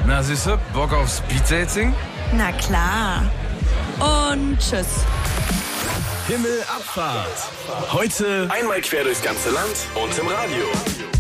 Na süße, Bock auf Speed-Dating? Na klar. Und tschüss. Himmelabfahrt. Heute einmal quer durchs ganze Land und im Radio.